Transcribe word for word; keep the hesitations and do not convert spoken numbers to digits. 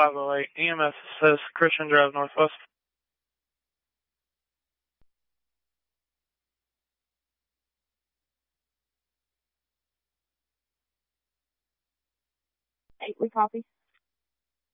five oh eight. E M S assist, Christian Drive Northwest. Eight, we copy.